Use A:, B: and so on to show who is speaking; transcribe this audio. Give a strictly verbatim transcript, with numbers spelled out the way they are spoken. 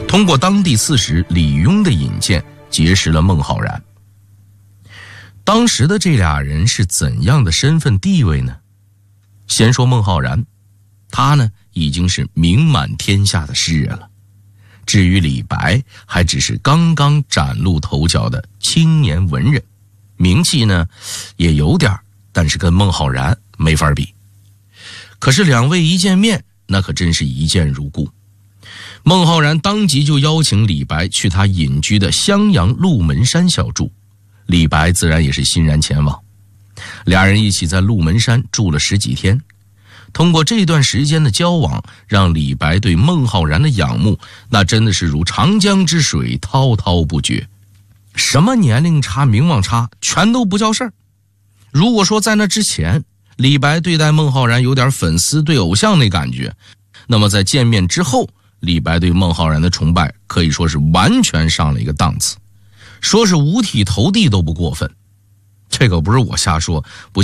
A: 通过当地刺史李邕的引荐，结识了孟浩然。当时的这俩人是怎样的身份地位呢？先说孟浩然，他呢已经是名满天下的诗人了。至于李白，还只是刚刚崭露头角的青年文人，名气呢也有点，但是跟孟浩然没法比。可是两位一见面，那可真是一见如故。孟浩然当即就邀请李白去他隐居的襄阳鹿门山小住，李白自然也是欣然前往。俩人一起在鹿门山住了十几天。通过这段时间的交往，让李白对孟浩然的仰慕那真的是如长江之水，滔滔不绝。什么年龄差名望差全都不叫事儿。如果说在那之前李白对待孟浩然有点粉丝对偶像那感觉，那么在见面之后，李白对孟浩然的崇拜可以说是完全上了一个档次，说是五体投地都不过分。这个不是我瞎说，不